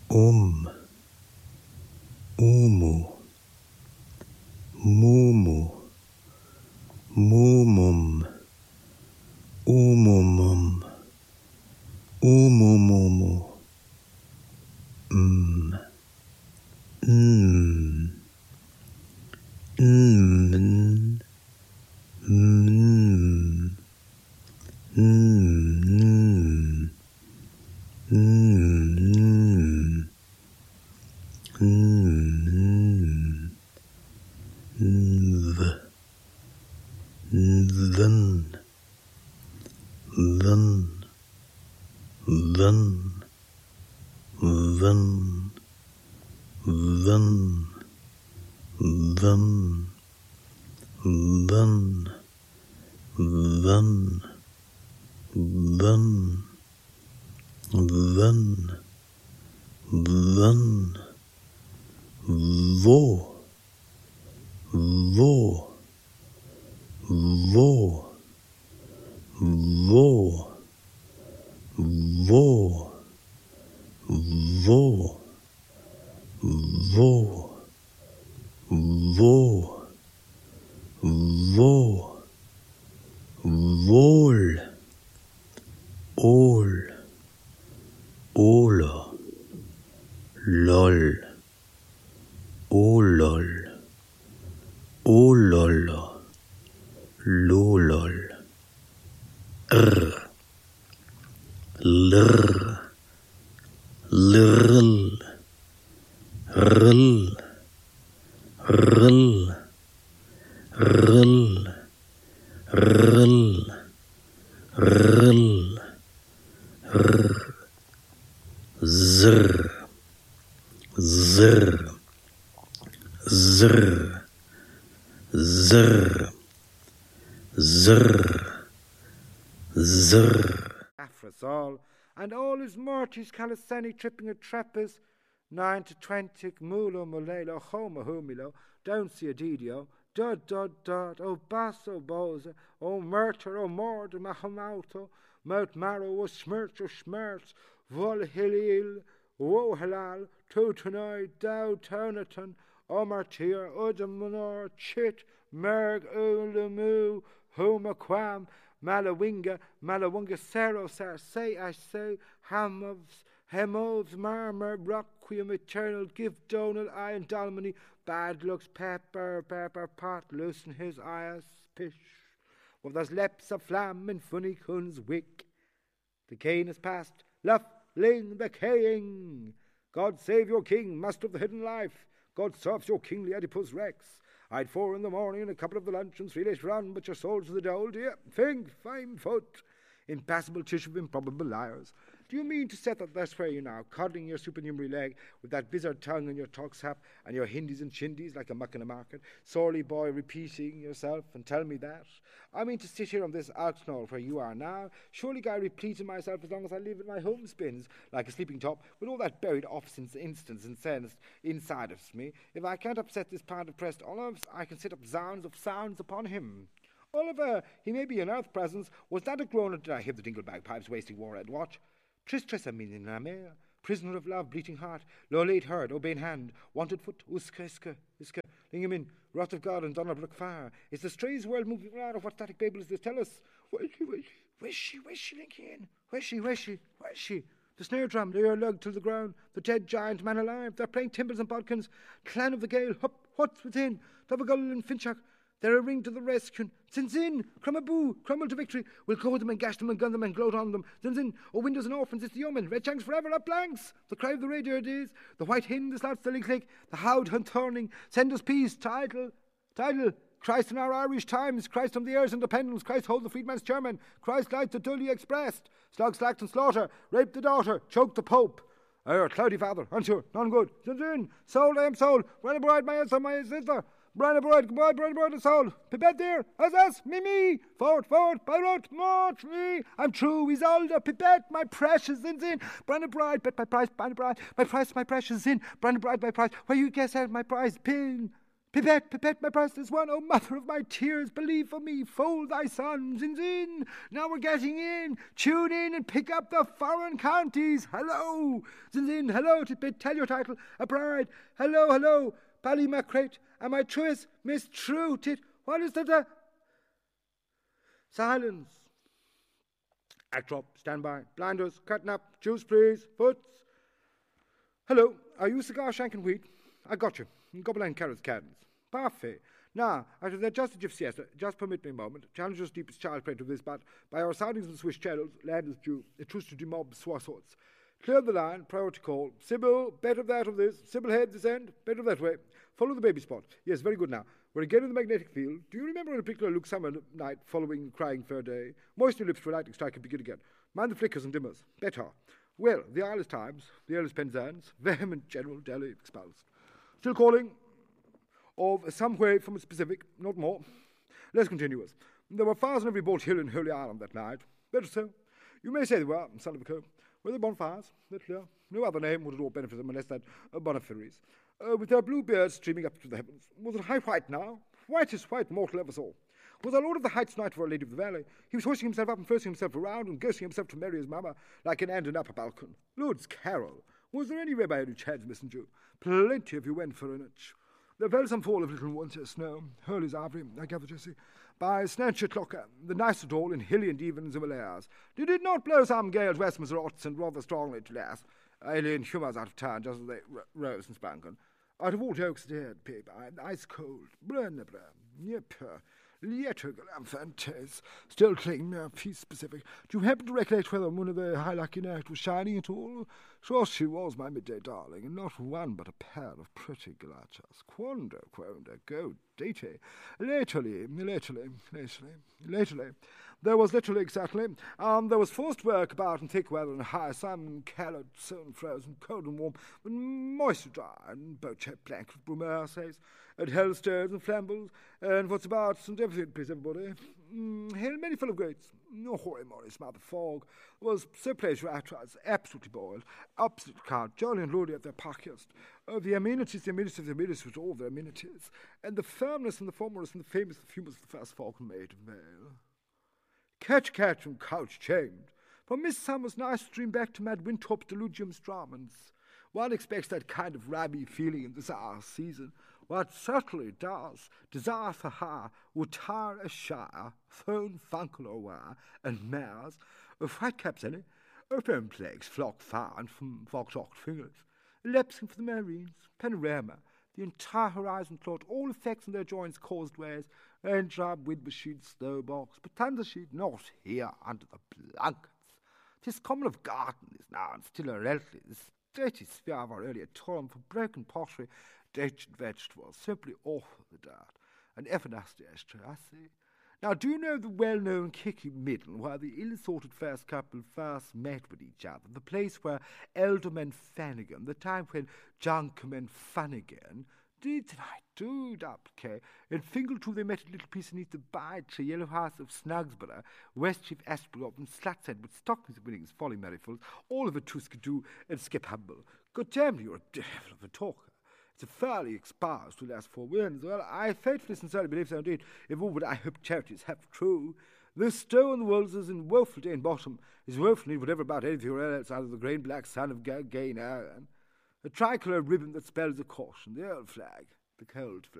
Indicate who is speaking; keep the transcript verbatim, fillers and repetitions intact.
Speaker 1: Um, Umu, Mumu, Mumum, Umumum, Umumumu, Mm, Mm, Mm, Mm, Mm, Mm, Mm, Mm, Nv, Nvn, Vn, Vn, Vn, Vn, Vn, Vn, Vn, Vn, Vn, Vn, Vo, Vo, Vo, Vo, Vo, Vo, Vo, Vo, Vo, Vol, Ol, Ola, Lol, Olol, Olola, Lolol, R, Lr, Lrl, Rl, Rl, Rl, Rl, Rl, R, Zr, Zr, Zr, Zr, Zr, Zr.
Speaker 2: After us all, and all his morties calisthenic tripping at treppers, nine to twenty, mulo mulela, homa humilo, down see a didio, dud dud dud, oh basso boza, oh murder, oh mord, mahamauto, mout marrow, oh smirch, oh schmerz, vol hilil, oh halal, two tonight, dow tonaton, oh martyr, udam manor, chit, merg, ulamu, homa quam, Malawinga, Malawunga, Sero, Sar, say, I say, Hamovs, Hemovs, Marmor, Requiem, Eternal, Give Donal, I and Dalmany, Bad looks, Pepper, Pepper, Pot, loosen his eyes, Pish, with those lips of flam and funny cuns wick. The cane is past, Luff, Ling, the King. God save your king, master of the hidden life. God serves your kingly Oedipus Rex. I'd four in the morning and a couple of the lunch and three later on, but your soul's to the dole, dear. Think, fine foot. Impassable tissue of improbable liars. Do you mean to set that that's where you now, coddling your supernumerary leg with that bizard tongue and your talk sap and your Hindis and shindies like a muck in a market, sorely boy repeating yourself and tell me that? I mean to sit here on this outknoll where you are now, surely I repeat to myself as long as I live in my home spins, like a sleeping top, with all that buried obstinance instance and sense inside of me. If I can't upset this pound of pressed olives, I can set up zounds of sounds upon him. Oliver, he may be an earth presence. Was that a groaner? Did I hear the dingle bagpipes wasting war at watch? Tristres a min la mer, prisoner of love, bleating heart, low late heard, obeying hand, wanted foot, uska, iska, iska, lingamin, wrath of God and Donnerbrook fire. Is the strange world moving around, or what static babel is this? Tell us. Where's she, where's she, where's she, where's she, Lincoln? Where's she, where's she, where's she? The snare drum, the ear lug to the ground, the dead giant man alive, they're playing timbers and bodkins, clan of the gale, hup, what's within, Dovergull and Finchak, they're a ring to the rescue. Zinzin, Crumaboo, crumble to victory. We'll go them and gash them and gun them and gloat on them. Zinzin, oh windows and orphans, it's the yeomen. Red shanks forever, up blanks. The cry of the radio it is. The white hind, the slouch, the click, the howd hunt turning. Send us peace, title, title. Christ in our Irish times, Christ on the heirs independence, Christ hold the freedman's chairman, Christ light the dully expressed, slog, slacked and slaughter, rape the daughter, choke the pope. Our cloudy father, unsure, none good. Zinzin, soul, I am soul, run abroad, my answer, my sister. Brian abroad, goodbye, Brian abroad, the soul. Pipette dear, as us, me, me. Forward, forward, Pirate, march me. I'm true, Isolde, Pipette, my precious Zinzin. Brian bride, bet my price, Brian bride, my price, my precious Zin. Brian bride, my price. Where you guess out my prize, pin. Pipette, Pipette, my priceless one, O mother of my tears, believe for me, fold thy son, Zin Zin. Now we're getting in. Tune in and pick up the foreign counties. Hello, Zin Zin, hello, Pipette, tell your title, a bride. Hello, hello, Ballymacrate, am I truest, Miss True Tit? What is that? Uh... Silence. Act drop, stand by, blinders, cutting up, juice please, foots. Hello, are you cigar shank and wheat? I got you. Gobelin carrots cans. Parfait. Now, out of their just of siesta, just permit me a moment. Challenge your deepest child prey to this, but by our soundings in Swiss channels, land is due. A truce to demob sorts. Clear the line, priority call. Sybil, better that of this. Sybil head this end, better that way. Follow the baby spot. Yes, very good now. We're again in the magnetic field. Do you remember in a particular Luke summer night following crying fair day? Moisten your lips for a lightning strike and begin again. Mind the flickers and dimmers. Better. Well, the Isles Times, the Earl's Penzance, vehement General Delhi expulsed. Still calling of some way from a specific, not more. Less continuous. There were fires on every bolt hill in Holy Island that night. Better so. You may say they were, son of a co. Were they bonfires? They're clear. No other name would at all benefit them unless that uh, Bonifaries. Uh, with their blue beards streaming up to the heavens. Was it high white now? Whitest white mortal ever saw. Was our Lord of the Heights knight for Our Lady of the Valley? He was hoisting himself up and forcing himself around and ghosting himself to marry his mamma like an end and upper balcon. Lord's Carol. Was there anywhere by any chance, messenger? Plenty if you went for an inch. There fell some fall of little winter snow. Hurley's Ivory, I gather, Jessie. By Snatchet Locker, the nicest all in hilly and even Himalayas. Did it not blow some gales west Maserots and rather strongly to last? Alien humours out of town, just as they r- rose and sprung. Out of all jokes dead, paper, ice cold, brennebra, yep, Lietugal fantas, still clinging uh, peace specific. Do you happen to recollect whether one of the high lucky night was shining at all? Sure she was, my midday darling, and not one but a pair of pretty galachas. Quando, quando, go datey. Lately, lately, lately, lately. There was literally, exactly. Um, there was forced work about in thick weather and high sun, coloured, sown, frozen, cold and warm, but moist dry, and boat-shaped blanket with Brumaire says, and hell stoves and flambles, and what's about, and everything, please, everybody. Mm, hell, many full of grates. No hoary moly, smell the fog. Was so placed where I was absolutely boiled. Absolute count, jolly and lordy at their parkiest. Oh, the amenities, the amenities of the amenities with all their amenities. And the firmness and the formless and the famous, the famous of the first falcon maid of Vale. Catch, catch, and couch chained. From Miss Summers' nice stream back to Mad Winthorpe's delugium stramens. One expects that kind of rabby feeling in this our season. What certainly does. Desire for her would tire a shire, phone funkle or wire, and mares, of whitecaps any, open plagues flock found from fox-ocked fingers, lapsing for the marines, panorama, the entire horizon plot, all effects in their joints caused ways, raindrop, wind machine, snowbox, but thunder sheet not here under the blankets. 'Tis common of garden is now, and still a relatively dirty sphere of our earlier toil for broken pottery, ancient vegetables, simply awful the dirt, and everlasting ashtray, I see. Now, do you know the well-known Kicky Middle, where the ill-assorted first couple first met with each other, the place where Elderman Fannigan, the time when Junkman Fannigan, did I do up, K, and Fingal too they met a little piece beneath the by-tree, yellow house of Snugsborough, West Chief Asprigop, and Slatshead with stockings of winnings, folly merryfuls, all of a Tuskadoo, and Skip Humble. God damn, you're a devil of a talker. It's a fairly exposed to the last four winds. Well, I faithfully sincerely believe so indeed, if all but I hope charities have true. The stow on the walls is in woeful day in bottom, is woeful need whatever about anything else out of the grain black sun of Ga- Gain Iron. A tricolour ribbon that spells a caution, the old flag, the cold flag.